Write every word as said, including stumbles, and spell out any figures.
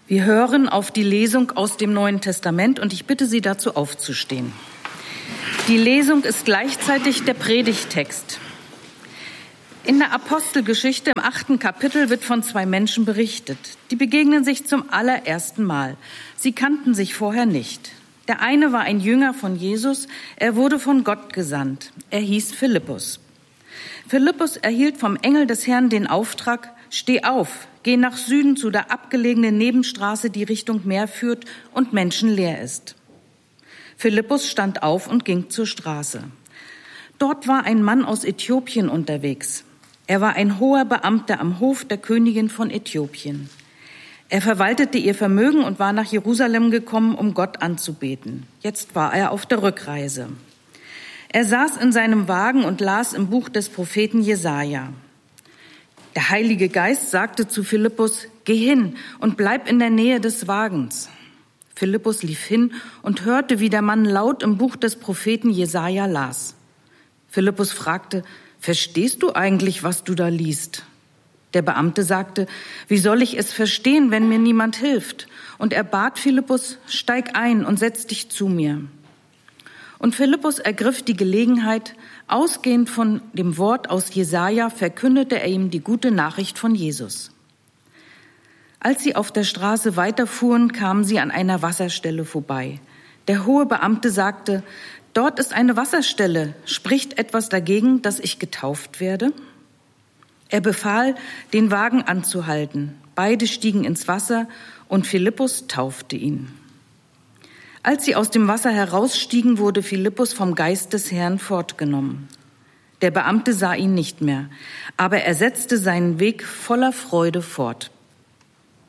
Wir hören auf die Lesung aus dem Neuen Testament und ich bitte Sie dazu aufzustehen. Die Lesung ist gleichzeitig der Predigttext. In der Apostelgeschichte im achten Kapitel wird von zwei Menschen berichtet. Die begegnen sich zum allerersten Mal. Sie kannten sich vorher nicht. Der eine war ein Jünger von Jesus. Er wurde von Gott gesandt. Er hieß Philippus. Philippus erhielt vom Engel des Herrn den Auftrag: Steh auf, geh nach Süden zu der abgelegenen Nebenstraße, die Richtung Meer führt und menschenleer ist. Philippus stand auf und ging zur Straße. Dort war ein Mann aus Äthiopien unterwegs. Er war ein hoher Beamter am Hof der Königin von Äthiopien. Er verwaltete ihr Vermögen und war nach Jerusalem gekommen, um Gott anzubeten. Jetzt war er auf der Rückreise. Er saß in seinem Wagen und las im Buch des Propheten Jesaja. Der Heilige Geist sagte zu Philippus: Geh hin und bleib in der Nähe des Wagens. Philippus lief hin und hörte, wie der Mann laut im Buch des Propheten Jesaja las. Philippus fragte: Verstehst du eigentlich, was du da liest? Der Beamte sagte: Wie soll ich es verstehen, wenn mir niemand hilft? Und er bat Philippus: Steig ein und setz dich zu mir. Und Philippus ergriff die Gelegenheit. Ausgehend von dem Wort aus Jesaja verkündete er ihm die gute Nachricht von Jesus. Als sie auf der Straße weiterfuhren, kamen sie an einer Wasserstelle vorbei. Der hohe Beamte sagte: Dort ist eine Wasserstelle. Spricht etwas dagegen, dass ich getauft werde? Er befahl, den Wagen anzuhalten. Beide stiegen ins Wasser und Philippus taufte ihn. Als sie aus dem Wasser herausstiegen, wurde Philippus vom Geist des Herrn fortgenommen. Der Beamte sah ihn nicht mehr, aber er setzte seinen Weg voller Freude fort.